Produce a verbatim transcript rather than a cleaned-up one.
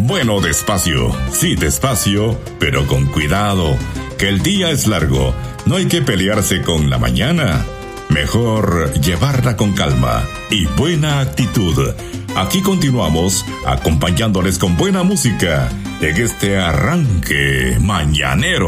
Bueno, despacio, sí, despacio, pero con cuidado, que el día es largo, no hay que pelearse con la mañana. Mejor llevarla con calma y buena actitud. Aquí continuamos acompañándoles con buena música en este arranque mañanero.